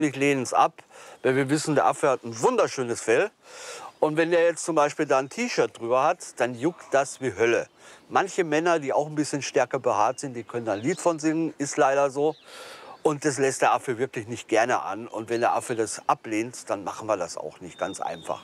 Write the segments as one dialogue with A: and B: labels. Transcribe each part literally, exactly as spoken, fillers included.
A: Wir lehnen es ab, weil wir wissen, der Affe hat ein wunderschönes Fell. Und wenn der jetzt zum Beispiel da ein T-Shirt drüber hat, dann juckt das wie Hölle. Manche Männer, die auch ein bisschen stärker behaart sind, die können da ein Lied von singen, ist leider so. Und das lässt der Affe wirklich nicht gerne an. Und wenn der Affe das ablehnt, dann machen wir das auch nicht ganz einfach.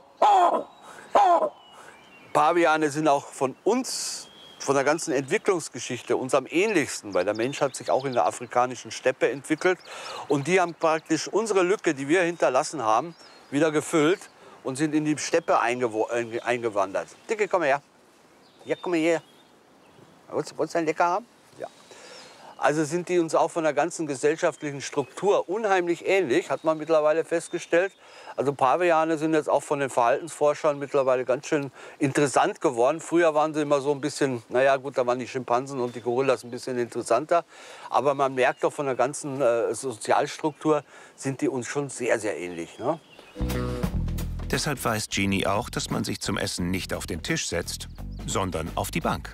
A: Paviane sind auch von uns, von der ganzen Entwicklungsgeschichte, uns am ähnlichsten. Weil der Mensch hat sich auch in der afrikanischen Steppe entwickelt. Und die haben praktisch unsere Lücke, die wir hinterlassen haben, wieder gefüllt und sind in die Steppe eingewandert. Dicke, komm her. Ja, komm her. Wolltest du ein Lecker haben? Ja. Also sind die uns auch von der ganzen gesellschaftlichen Struktur unheimlich ähnlich, hat man mittlerweile festgestellt. Also Paviane sind jetzt auch von den Verhaltensforschern mittlerweile ganz schön interessant geworden. Früher waren sie immer so ein bisschen, naja gut, da waren die Schimpansen und die Gorillas ein bisschen interessanter. Aber man merkt doch von der ganzen äh, Sozialstruktur sind die uns schon sehr, sehr ähnlich. Ne?
B: Deshalb weiß Genie auch, dass man sich zum Essen nicht auf den Tisch setzt, sondern auf die Bank.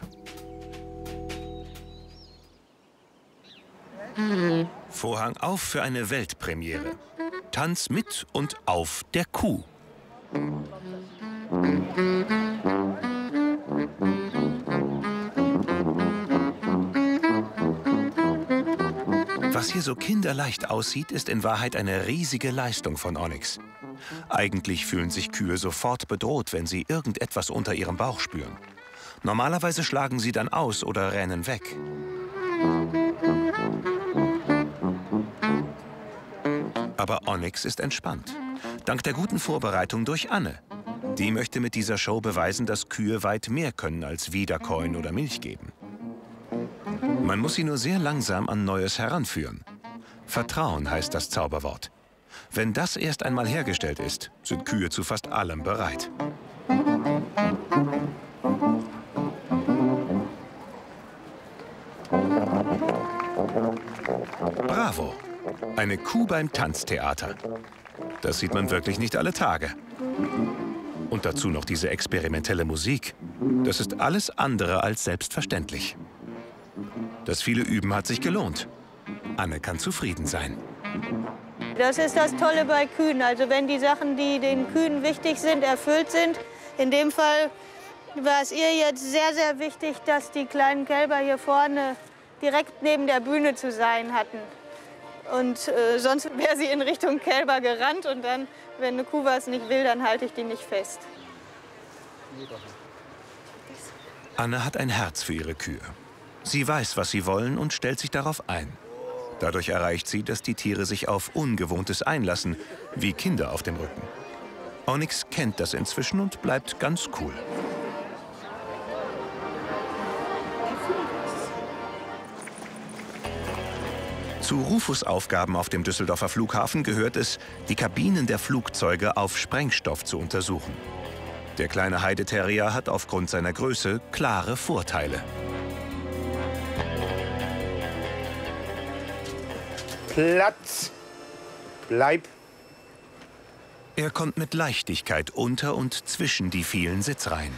B: Vorhang auf für eine Weltpremiere. Tanz mit und auf der Kuh. Was hier so kinderleicht aussieht, ist in Wahrheit eine riesige Leistung von Onyx. Eigentlich fühlen sich Kühe sofort bedroht, wenn sie irgendetwas unter ihrem Bauch spüren. Normalerweise schlagen sie dann aus oder rennen weg. Aber Onyx ist entspannt. Dank der guten Vorbereitung durch Anne. Die möchte mit dieser Show beweisen, dass Kühe weit mehr können als wiederkäuen oder Milch geben. Man muss sie nur sehr langsam an Neues heranführen. Vertrauen heißt das Zauberwort. Wenn das erst einmal hergestellt ist, sind Kühe zu fast allem bereit. Bravo! Eine Kuh beim Tanztheater. Das sieht man wirklich nicht alle Tage. Und dazu noch diese experimentelle Musik. Das ist alles andere als selbstverständlich. Das viele Üben hat sich gelohnt. Anne kann zufrieden sein.
C: Das ist das Tolle bei Kühen. Also wenn die Sachen, die den Kühen wichtig sind, erfüllt sind. In dem Fall war es ihr jetzt sehr, sehr wichtig, dass die kleinen Kälber hier vorne direkt neben der Bühne zu sein hatten. Und äh, sonst wäre sie in Richtung Kälber gerannt. Und dann, wenn eine Kuh was nicht will, dann halte ich die nicht fest.
B: Anne hat ein Herz für ihre Kühe. Sie weiß, was sie wollen und stellt sich darauf ein. Dadurch erreicht sie, dass die Tiere sich auf Ungewohntes einlassen, wie Kinder auf dem Rücken. Onyx kennt das inzwischen und bleibt ganz cool. Zu Rufus' Aufgaben auf dem Düsseldorfer Flughafen gehört es, die Kabinen der Flugzeuge auf Sprengstoff zu untersuchen. Der kleine Heideterrier hat aufgrund seiner Größe klare Vorteile.
D: Platz! Bleib!
B: Er kommt mit Leichtigkeit unter und zwischen die vielen Sitzreihen.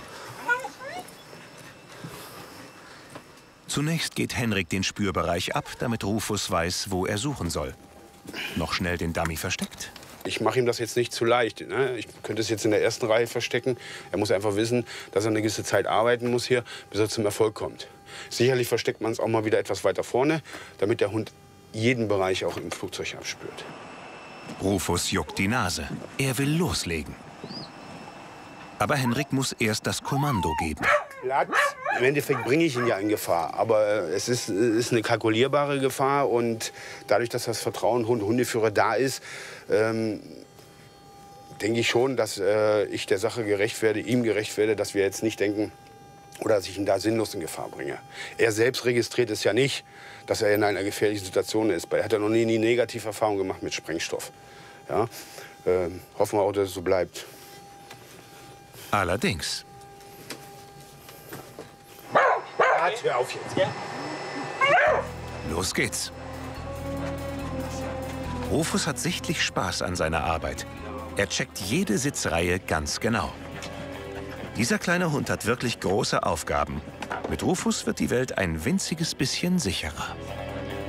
B: Zunächst geht Henrik den Spürbereich ab, damit Rufus weiß, wo er suchen soll. Noch schnell den Dummy versteckt.
D: Ich mache ihm das jetzt nicht zu leicht. Ne? Ich könnte es jetzt in der ersten Reihe verstecken. Er muss einfach wissen, dass er eine gewisse Zeit arbeiten muss hier, bis er zum Erfolg kommt. Sicherlich versteckt man es auch mal wieder etwas weiter vorne, damit der Hund jeden Bereich auch im Flugzeug abspürt.
B: Rufus juckt die Nase. Er will loslegen. Aber Henrik muss erst das Kommando geben.
D: Platz. Im Endeffekt bringe ich ihn ja in Gefahr. Aber es ist, ist eine kalkulierbare Gefahr. Und dadurch, dass das Vertrauen Hund, Hundeführer da ist, ähm, denke ich schon, dass äh, ich der Sache gerecht werde, ihm gerecht werde, dass wir jetzt nicht denken, oder dass ich ihn da sinnlos in Gefahr bringe. Er selbst registriert es ja nicht, dass er in einer gefährlichen Situation ist. Er hat ja noch nie eine Negativerfahrung gemacht mit Sprengstoff. Ja? Ähm, hoffen wir auch, dass es so bleibt.
B: Allerdings.
D: Hör auf jetzt.
B: Los geht's. Rufus hat sichtlich Spaß an seiner Arbeit. Er checkt jede Sitzreihe ganz genau. Dieser kleine Hund hat wirklich große Aufgaben. Mit Rufus wird die Welt ein winziges bisschen sicherer.